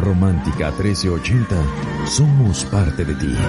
Romántica 1380 somos parte de ti.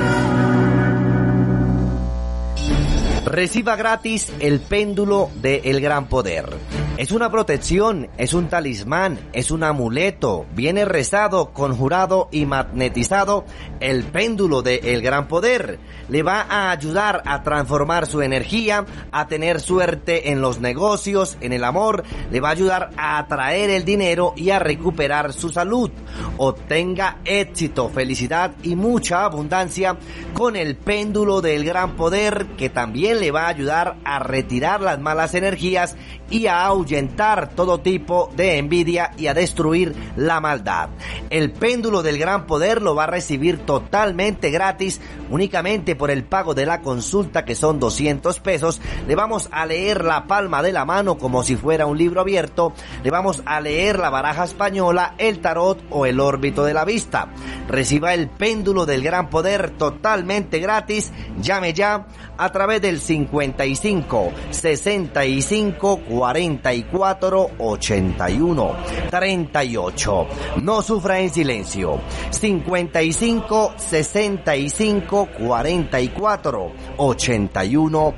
Reciba gratis el péndulo de El Gran Poder. Es una protección, es un talismán, es un amuleto. Viene rezado, conjurado y magnetizado. El péndulo de El Gran Poder le va a ayudar a transformar su energía, a tener suerte en los negocios, en el amor. Le va a ayudar a atraer el dinero y a recuperar su salud. Obtenga éxito, felicidad y mucha abundancia con el péndulo del Gran Poder, que también le va a ayudar a retirar las malas energías y a ahuyentar todo tipo de envidia y a destruir la maldad. El péndulo del Gran Poder lo va a recibir totalmente gratis, únicamente por el pago de la consulta, que son 200 pesos. Le vamos a leer la palma de la mano como si fuera un libro abierto. Le vamos a leer la baraja española, el tarot o el órbito de la vista. Reciba el péndulo del Gran Poder totalmente gratis. Llame ya a través del 55 65 44 81 38. No sufra en silencio. 55 65 44 81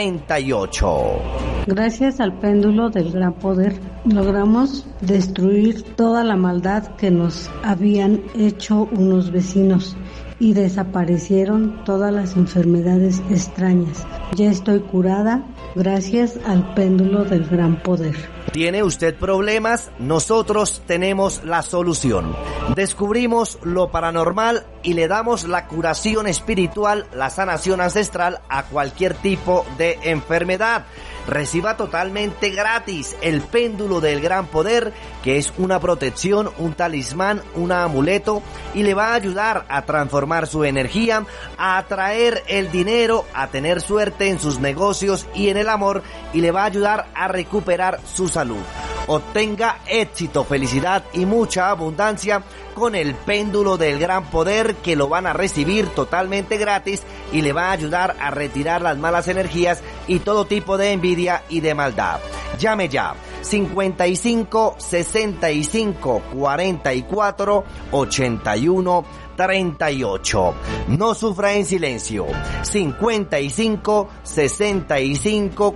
38. Gracias al péndulo del Gran Poder logramos destruir toda la maldad que nos habían hecho unos vecinos y desaparecieron todas las enfermedades extrañas. Ya estoy curada gracias al péndulo del Gran Poder. ¿Tiene usted problemas? Nosotros tenemos la solución. Descubrimos lo paranormal y le damos la curación espiritual, la sanación ancestral a cualquier tipo de enfermedad. Reciba totalmente gratis el péndulo del Gran Poder, que es una protección, un talismán, un amuleto, y le va a ayudar a transformar su energía, a atraer el dinero, a tener suerte en sus negocios y en el amor, y le va a ayudar a recuperar su salud. Obtenga éxito, felicidad y mucha abundancia con el péndulo del Gran Poder, que lo van a recibir totalmente gratis y le va a ayudar a retirar las malas energías y todo tipo de envidia y de maldad. Llame ya. 55 65 44 81 38. No sufra en silencio. 55 65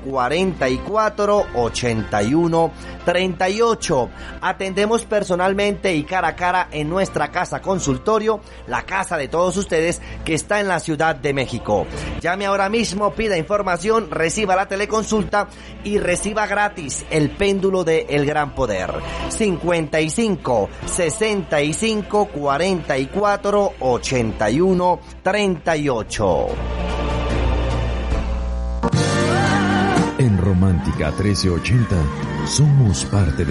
44 81 38. Atendemos personalmente y cara a cara en nuestra casa consultorio, la casa de todos ustedes, que está en la Ciudad de México. Llame ahora mismo, pida información, reciba la teleconsulta y reciba gratis el péndulo de El Gran Poder. 55 65 44 81 38. En Romántica 1380 somos parte de